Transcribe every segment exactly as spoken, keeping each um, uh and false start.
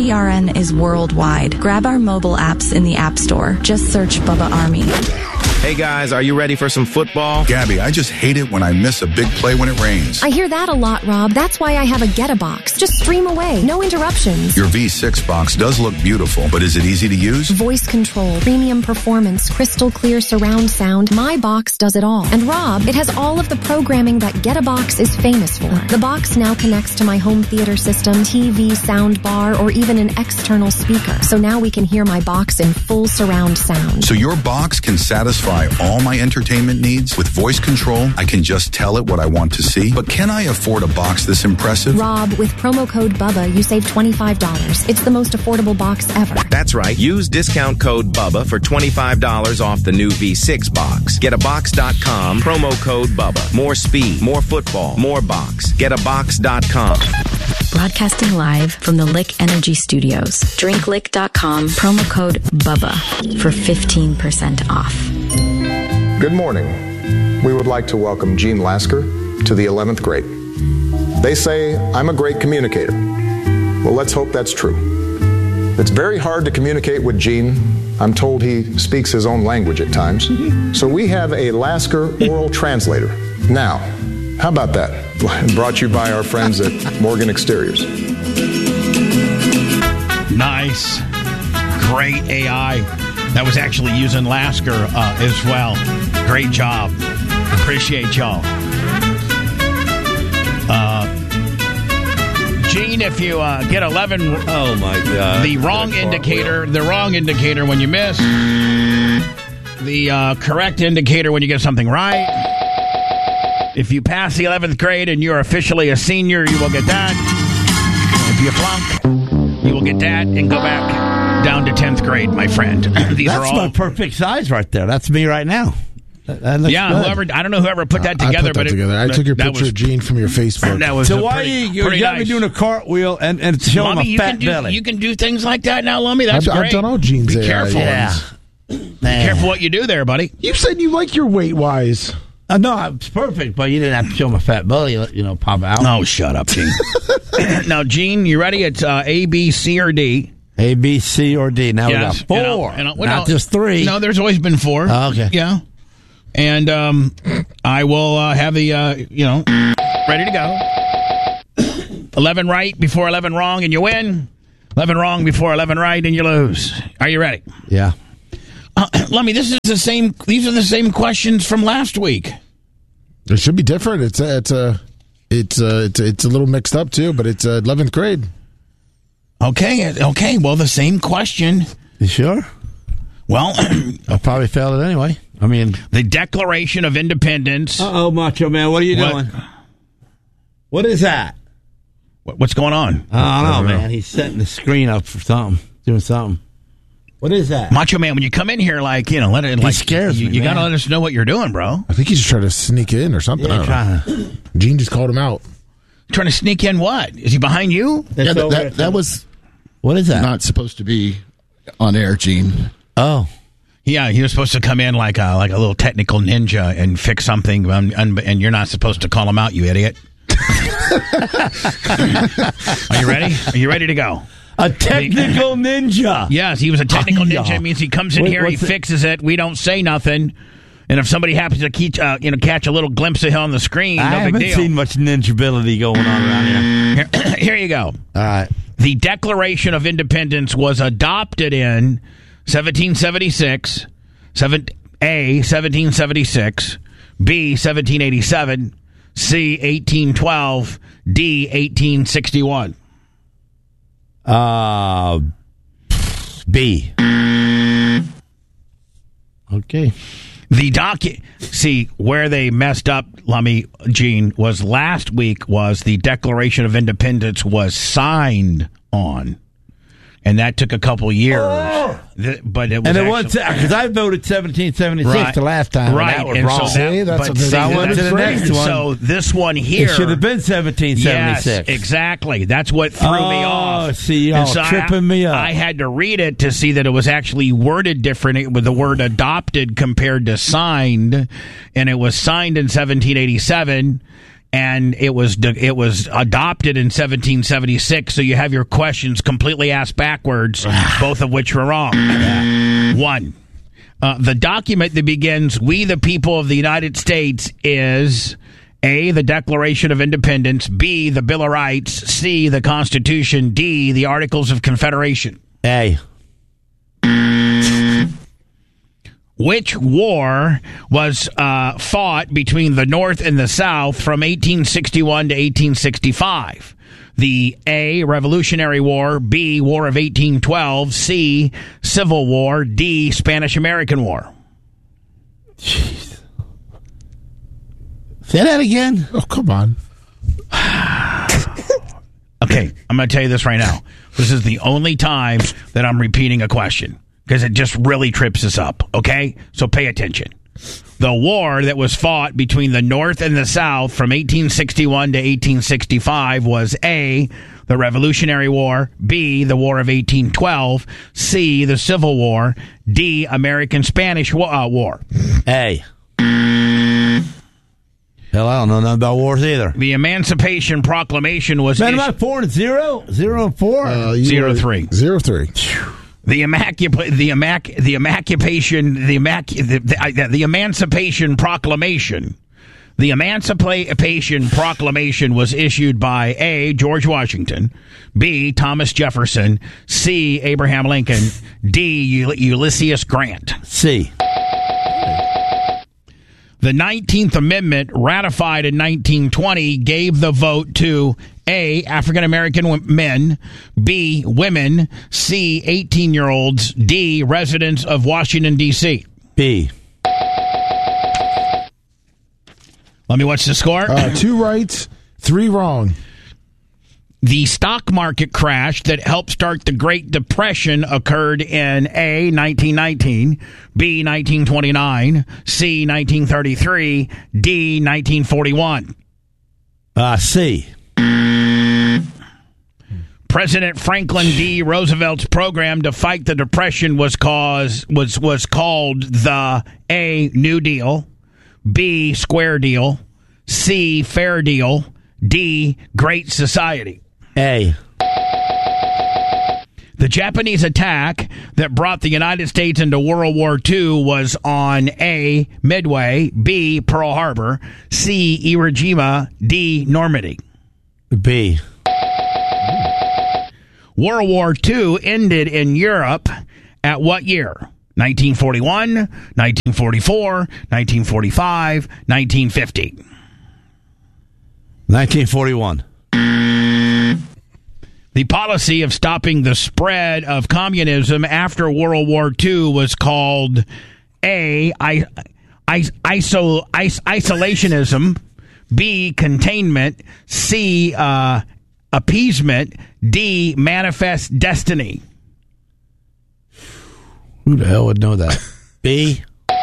B R N is worldwide. Grab our mobile apps in the App Store. Just search Bubba Army. Hey guys, are you ready for some football? Gabby, I just hate it when I miss a big play when it rains. I hear that a lot, Rob. That's why I have a Get-A-Box. Just stream away. No interruptions. Your V six box does look beautiful, but is it easy to use? Voice control, premium performance, crystal clear surround sound. My box does it all. And Rob, it has all of the programming that Get-A-Box is famous for. The box now connects to my home theater system, T V, sound bar, or even an external speaker. So now we can hear my box in full surround sound. So your box can satisfy all my entertainment needs? With voice control, I can just tell it what I want to see. But can I afford a box this impressive? Rob, with promo code BUBBA, you save twenty-five dollars. It's the most affordable box ever. That's right. Use discount code BUBBA for twenty-five dollars off the new V six box. Get a box dot com, promo code BUBBA. More speed, more football, more box. Get a box dot com. Broadcasting live from the Lick Energy Studios. drink lick dot com, promo code BUBBA for fifteen percent off. Good morning. We would like to welcome Gene Lasker to the eleventh grade. They say I'm a great communicator. Well, let's hope that's true. It's very hard to communicate with Gene. I'm told he speaks his own language at times. So we have a Lasker oral translator. Now, how about that? Brought to you by our friends at Morgan Exteriors. Nice. Great A I. That was actually using Lasker uh, as well. Great job. Appreciate y'all. Uh, Gene, if you uh, get eleven, oh my God, the wrong indicator, the wrong indicator when you miss, the uh, correct indicator when you get something right. If you pass the eleventh grade and you're officially a senior, you will get that. If you flunk, you will get that and go back down to tenth grade, my friend. These That's are all my perfect size right there. That's me right now. That, that yeah, good. whoever I don't know whoever put that I together, put that but together. It, I took your picture was, of Gene from your Facebook. That was so why pretty, you, pretty you got nice. me doing a cartwheel and and showing Lummy, my you fat can do, belly? You can do things like that now, Lummy. That's I've, great. I've done all Gene's Be A I careful. Yeah. Be careful what you do there, buddy. You said you like your weight wise. Uh, no, it's perfect, but you didn't have to show my fat belly, you know, pop out. Oh, shut up, Gene. Now, Gene, you ready? It's uh, A, B, C, or D. A, B, C, or D. Now Yes. we got four, And I'll, and I'll, not just three. No, there's always been four. Oh, okay. Yeah. And um, I will uh, have the, uh, you know, ready to go. eleven right before eleven wrong, and you win. eleven wrong before eleven right, and you lose. Are you ready? Yeah. Uh, Lummy, this is the same. These are the same questions from last week. It should be different. It's a, it's a, it's a, it's a, it's a little mixed up too, but it's eleventh grade. Okay. Okay. Well, the same question. You sure? Well, I probably failed it anyway. I mean, the Declaration of Independence. Uh-oh, Macho Man, what are you What? doing? What is that? What, what's going on? I don't know, man. He's setting the screen up for something, doing something. What is that? Macho Man, when you come in here, like, you know, let it, He like, scares you, me, you got to man. let us know what you're doing, bro. I think he's just trying to sneak in or something. I Yeah, don't know. trying to. Gene just called him out. Trying to sneak in what? Is he behind you? That's Yeah, that, over that, at that the- was What is that? not supposed to be on air, Gene. Oh. Yeah, he was supposed to come in like a, like a little technical ninja and fix something, um, and, and you're not supposed to call him out, you idiot. Are you ready? Are you ready to go? A technical ninja. Yes, he was a technical Hi-ya. ninja. It means he comes in Wait, here, he what's it- fixes it. We don't say nothing. And if somebody happens to keep, uh, you know, catch a little glimpse of him on the screen, I no big haven't deal. seen much ninja ability going on around here. Here, here you go. All right. The Declaration of Independence was adopted in seventeen seventy-six, seven, A, seventeen seventy-six, B, seventeen eighty-seven, C, eighteen twelve, D, eighteen sixty-one. Uh, B. Okay. The docu- See, where they messed up, Lummy, Gene, was last week was the Declaration of Independence was signed on. And that took a couple years. Oh! Th- but it was And it actually- was because I voted seventeen seventy-six Right. the last time. and Right. that was And wrong. so that, See, that's but a- see, I went that's to the great. next one. So this one here. It should have been seventeen seventy-six. Yes, exactly. That's what threw Oh, me off. see, y'all And so tripping I, me up. I had to read it to see that it was actually worded different it, with the word adopted compared to signed. And it was signed in seventeen eighty-seven. and it was it was adopted in seventeen seventy-six. So you have your questions completely asked backwards, both of which were wrong. One, uh, the document that begins "We the people of the United States" is A, the Declaration of Independence, B, the Bill of Rights, C, the Constitution, D, the Articles of Confederation. A. Which war was uh, fought between the North and the South from eighteen sixty-one to eighteen sixty-five? The A, Revolutionary War, B, War of eighteen twelve, C, Civil War, D, Spanish-American War. Jeez. Say that again. Oh, come on. Okay, I'm going to tell you this right now. This is the only time that I'm repeating a question, because it just really trips us up, okay? So pay attention. The war that was fought between the North and the South from eighteen sixty-one to eighteen sixty-five was A, the Revolutionary War, B, the War of eighteen twelve, C, the Civil War, D, American-Spanish uh, War. A. Hell, I don't know nothing about wars either. The Emancipation Proclamation was... Man, am issued- I four and zero? Zero and four? Uh, you Zero were- three. Zero three. The emancipa- the emac- the emancipation the, emac- the, the the Emancipation Proclamation. The Emancipation Proclamation was issued by A, George Washington, B, Thomas Jefferson, C, Abraham Lincoln, D, U- Ulysses Grant. C. The nineteenth Amendment, ratified in nineteen twenty, gave the vote to A, African-American men, B, women, C, eighteen-year-olds, D, residents of Washington, D C B. Let me watch the score. Uh, two right, three wrong. The stock market crash that helped start the Great Depression occurred in A, nineteen nineteen, B, nineteen twenty-nine, C, nineteen thirty-three, D, nineteen forty-one. Uh, C. President Franklin D. Roosevelt's program to fight the Depression was cause, was was called the A, New Deal, B, Square Deal, C, Fair Deal, D, Great Society. A. The Japanese attack that brought the United States into World War Two was on A, Midway, B, Pearl Harbor, C, Iwo Jima, D, Normandy. B. World War Two ended in Europe at what year? nineteen forty-one, nineteen forty-four, nineteen forty-five, nineteen fifty. nineteen forty-one. The policy of stopping the spread of communism after World War Two was called A, I, I, iso, is, isolationism, B, containment, C, uh, appeasement, D, manifest destiny. Who the hell would know that? B.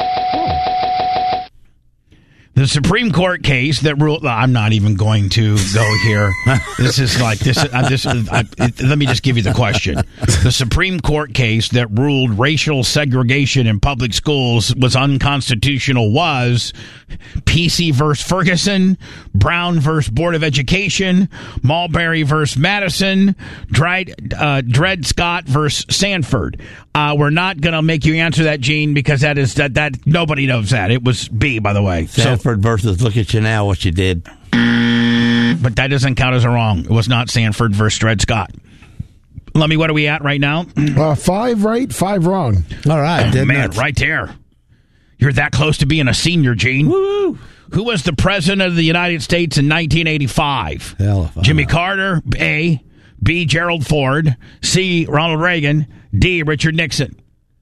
The Supreme Court case that ruled... I'm not even going to go here. This is like... this. Uh, this I, it, let me just give you the question. The Supreme Court case that ruled racial segregation in public schools was unconstitutional was P C versus Ferguson, Brown versus Board of Education, Marbury versus Madison, Dred, uh, Dred Scott versus Sanford. Uh, we're not going to make you answer that, Gene, because that is that that nobody knows that. It was B, by the way. Sanford so, versus look at you now, what you did. But that doesn't count as a wrong. It was not Sanford versus Dred Scott. Let me, what are we at right now? Uh, five right, five wrong. All right. Oh, man, right there. You're that close to being a senior, Gene. Woo! Who was the president of the United States in nineteen eighty-five? Hell if I Jimmy know. Carter, A, B, Gerald Ford, C, Ronald Reagan, D, Richard Nixon.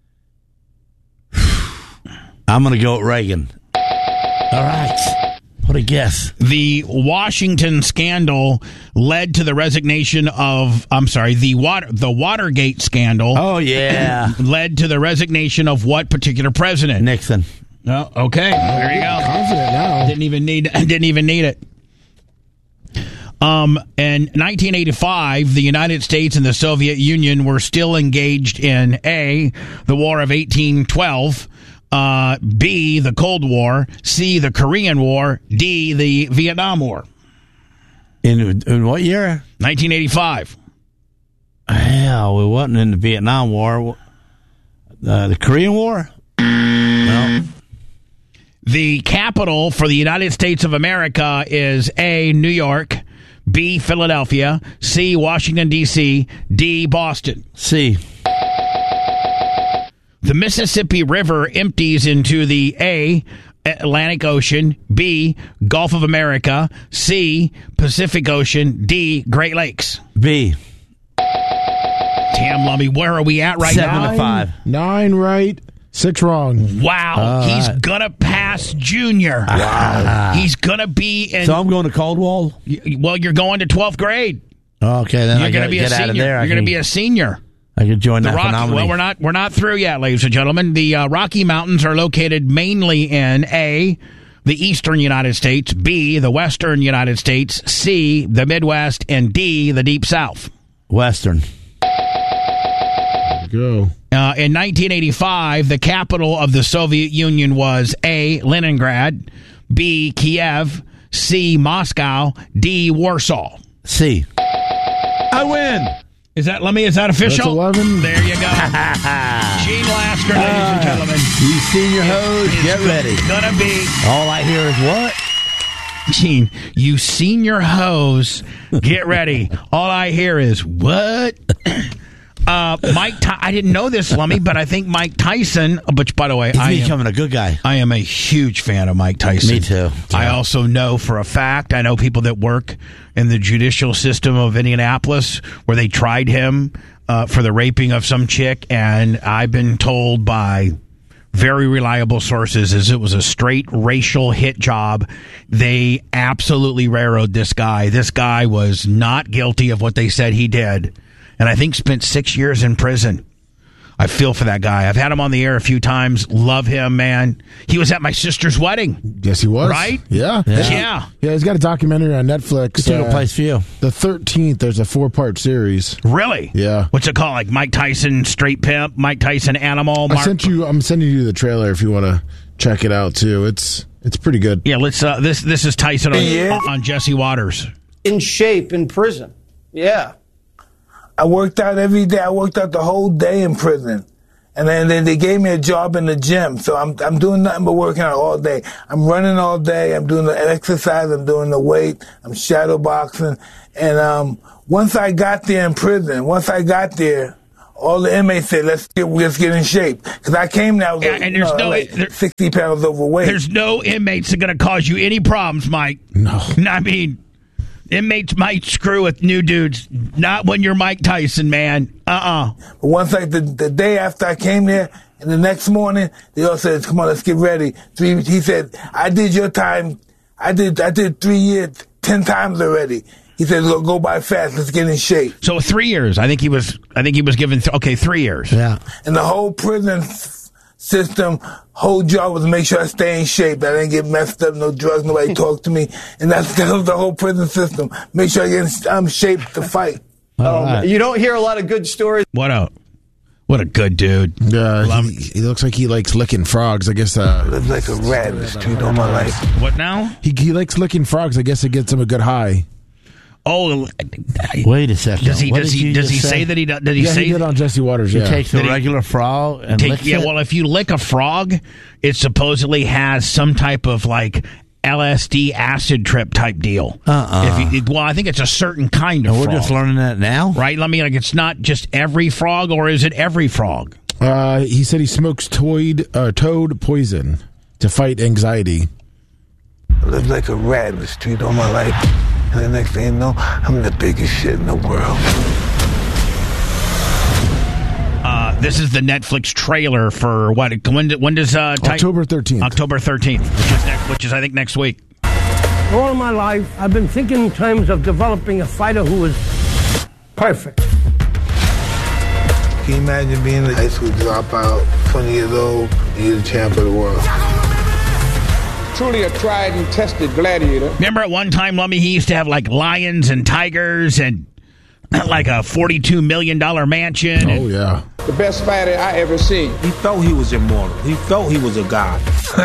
I'm going to go with Reagan. All right. What a guess. The Washington scandal led to the resignation of, I'm sorry, the water, the Watergate scandal. Oh, yeah. led to the resignation of what particular president? Nixon. Oh, okay. There you go. Confident now. Didn't even need didn't even need it. Um, in nineteen eighty-five, the United States and the Soviet Union were still engaged in A, the War of eighteen twelve, Uh, B, the Cold War. C, the Korean War. D, the Vietnam War. In in what year? nineteen eighty-five. Hell, we wasn't in the Vietnam War. Uh, the Korean War? No. The capital for the United States of America is A, New York, B, Philadelphia, C, Washington, D C, D, Boston. C. The Mississippi River empties into the A, Atlantic Ocean, B, Gulf of America, C, Pacific Ocean, D, Great Lakes. B. Damn, Lummy, where are we at right Seven now? to five. Nine right, six wrong. Wow, All he's right. gonna pass Junior. Wow, he's gonna be in. So I'm going to Caldwell? Well, you're going to twelfth grade. Okay, then You're I gonna gotta be a get out of senior. there. I You're gonna can- be a senior. I could join The that Rocky, phenomenon. well, we're not we're not through yet, ladies and gentlemen. The uh, Rocky Mountains are located mainly in A, the eastern United States, B, the western United States, C, the Midwest, and D, the Deep South. Western. Go. Uh, in nineteen eighty-five, the capital of the Soviet Union was A, Leningrad, B, Kiev, C, Moscow, D, Warsaw. C. I win. Is that, let me, is that official? That's eleven. There you go. Gene Lasker, ladies and gentlemen. You senior hoes, Is get ready. Gonna be. All I hear is what? Gene, you senior hoes, get ready. All I hear is what? Uh, Mike, Ty- I didn't know this, Lummy, but I think Mike Tyson, which, by the way, He's I am, becoming a good guy. I am a huge fan of Mike Tyson. Me too. I also know for a fact, I know people that work in the judicial system of Indianapolis where they tried him uh, for the raping of some chick, and I've been told by very reliable sources is it was a straight racial hit job. They absolutely railroaded this guy. This guy was not guilty of what they said he did, and I think spent six years in prison. I feel for that guy. I've had him on the air a few times. Love him, man. He was at my sister's wedding. Yes, he was. Right? Yeah. Yeah. Yeah. Yeah, he's got a documentary on Netflix. It's a good uh, place for you. The thirteenth, there's a four-part series. Really? Yeah. What's it called? Like Mike Tyson Straight Pimp, Mike Tyson Animal. I Mark- sent you. I'm sending you the trailer if you want to check it out too. It's it's pretty good. Yeah, let's. Uh, this this is Tyson on, Yeah. on Jesse Waters. In shape in prison. Yeah. I worked out every day. I worked out the whole day in prison. And then, then they gave me a job in the gym. So I'm I'm doing nothing but working out all day. I'm running all day. I'm doing the exercise. I'm doing the weight. I'm shadow boxing. And um, once I got there in prison, once I got there, all the inmates said, "Let's get let's get in shape." Because I came there, I was Yeah, like, and you there's know, no- like there- sixty pounds overweight. There's no inmates that are going to cause you any problems, Mike. No. I mean, inmates might screw with new dudes. Not when you're Mike Tyson, man. Uh-uh. But once like the, the day after I came there, and the next morning, they all said, "Come on, let's get ready." Three, he said, "I did your time. I did I did three years, ten times already." He said, "Go go by fast. Let's get in shape." So three years. I think he was. I think he was given. Th- okay, three years. Yeah. And the whole prison s- system, whole job was to make sure I stay in shape. I didn't get messed up, no drugs, nobody talked to me, and that's that was the whole prison system. Make sure I get in um, shape to fight. All right. You don't hear a lot of good stories. What a what a good dude. Yeah, Love- he, he looks like he likes licking frogs. I guess. Uh, Lived like a rat in the street all my life. What now? he he likes licking frogs. I guess it gets him a good high. Oh, Wait a second. does he What does did he you does he just say that he does? Did he Yeah, say he did on Jesse Waters. He Yeah. takes a Did he- regular frog and Take, licks yeah, it? well, if you lick a frog, it supposedly has some type of like L S D acid trip type deal. Uh-uh. If you, it- well, I think it's a certain kind of And we're frog, just learning that now? right? Let me like it's not just every frog, or is it every frog? Uh, he said he smokes toad uh, toad poison to fight anxiety. Lived like a rat in the street all my life. And the next thing you know, I'm the biggest shit in the world. Uh, this is the Netflix trailer for what? When, when does uh, Ti- October thirteenth. October thirteenth, which is next, which is I think next week. All my life, I've been thinking in terms of developing a fighter who is perfect. Can you imagine being a high school dropout, twenty years old, and you're the champ of the world? Truly a tried and tested gladiator. Remember at one time, Lummy, he used to have like lions and tigers and like a forty-two million dollars mansion. Oh, yeah. The best fighter I ever seen. He felt he was immortal. He felt he was a god.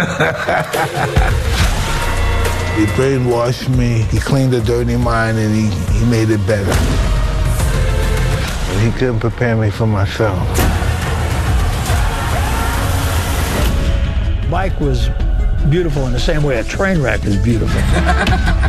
He brainwashed me. He cleaned a dirty mind, and he, he made it better. But he couldn't prepare me for myself. Mike was beautiful in the same way a train wreck is beautiful. Mike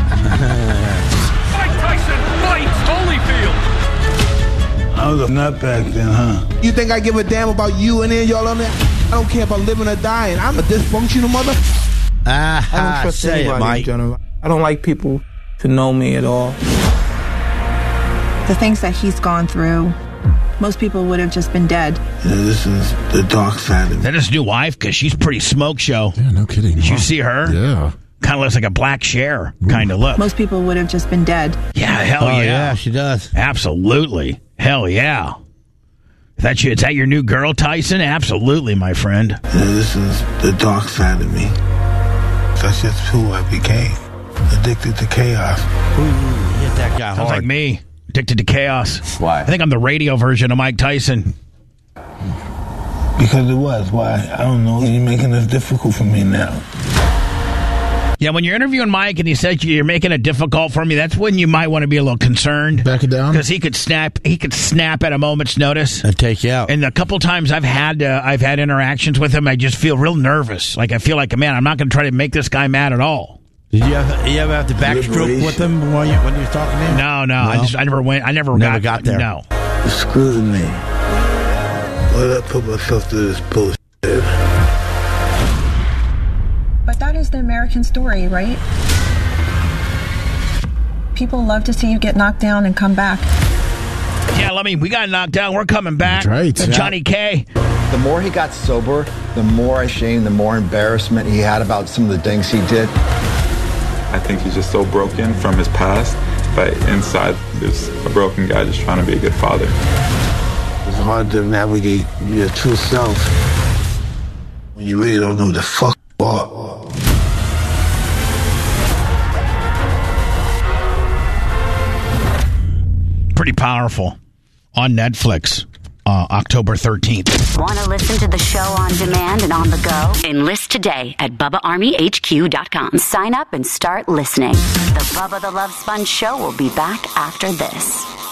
Tyson fights Holyfield. I was a nut back then, huh? You think I give a damn about you and then y'all on there? I don't care about living or dying. I'm a dysfunctional mother. Ah, I don't trust say anybody it, Mike. in general. I don't like people to know me at all. The things that he's gone through, most people would have just been dead. Yeah, this is the dark side of me. Is that his new wife? Because she's pretty smoke show. Yeah, no kidding. Did huh? you see her? Yeah. Kind of looks like a black Cher kind of look. Most people would have just been dead. Yeah, hell Oh, yeah. yeah, she does. Absolutely. Hell yeah. Is that, you, is that your new girl, Tyson? Absolutely, my friend. Yeah, this is the dark side of me. That's just who I became. Addicted to chaos. Ooh, hit that guy Sounds hard. like me. Addicted to chaos. Why? I think I'm the radio version of Mike Tyson. Because it was. Why? I don't know. You're making this difficult for me now. Yeah, when you're interviewing Mike and he says you're making it difficult for me, that's when you might want to be a little concerned. Back it down? Because he could snap. He could snap at a moment's notice. And take you out. And the couple times I've had uh, I've had interactions with him, I just feel real nervous. Like I feel like, man, I'm not going to try to make this guy mad at all. Did you, have, you ever have to backstroke with him when you, when you were talking to him? No, no, I No? just I never went. I never, Never got, got there. No. The scrutiny. Why did I put myself through this bullshit? But that is the American story, right? People love to see you get knocked down and come back. Yeah, let me. We got knocked down. We're coming back. That's right. And Johnny K. The more he got sober, the more shame, the more embarrassment he had about some of the things he did. I think he's just so broken from his past, but inside there's a broken guy just trying to be a good father. It's hard to navigate your true self when you really don't know the fuck you are. Pretty powerful. On Netflix. Uh, October thirteenth. Want to listen to the show on demand and on the go? Enlist today at Bubba Army H Q dot com. Sign up and start listening. The Bubba the Love Sponge Show will be back after this.